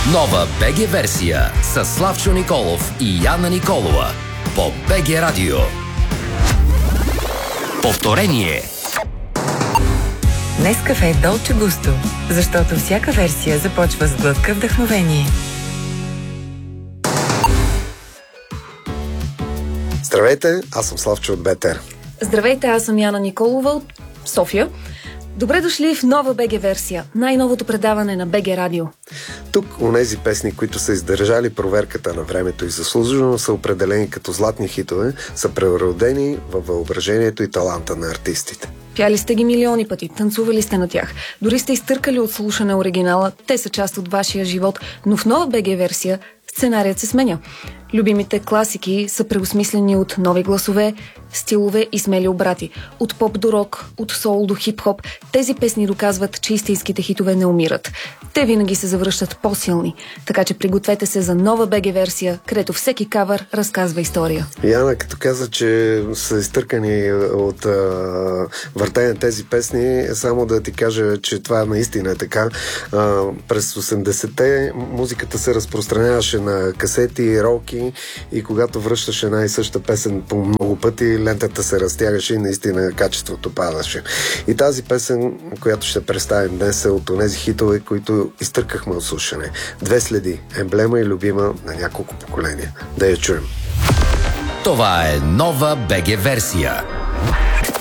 Нова БГ версия с Славчо Николов и Яна Николова по БГ Радио. Повторение. Нескафе Долче Густо, защото всяка версия започва с глътка вдъхновение. Здравейте, аз съм Славчо от БТР. Здравейте, аз съм Яна Николова от София. Добре дошли в нова БГ версия, най-новото предаване на БГ Радио. Тук онези песни, които са издържали проверката на времето и заслужено са определени като златни хитове, са преродени във въображението и таланта на артистите. Пяли сте ги милиони пъти, танцували сте на тях, дори сте изтъркали от слушане оригинала, те са част от вашия живот, но в нова БГ версия сценарият се сменя. Любимите класики са преосмислени от нови гласове, стилове и смели обрати. От поп до рок, от соул до хип-хоп, тези песни доказват, че истинските хитове не умират. Те винаги се завръщат по-силни. Така че пригответе се за нова БГ версия, където всеки кавър разказва история. Яна, като каза, че са изтъркани от въртене тези песни, само да ти кажа, че това наистина е така. През 80-те музиката се разпространяваше на касети, роки и когато връщаше една и съща песен по много пъти, лентата се разтягаше и наистина качеството падаше. И тази песен, която ще представим днес, е от тези хитове, които изтъркахме от слушане. Две следи, емблема и любима на няколко поколения. Да я чуем. Това е нова БГ версия.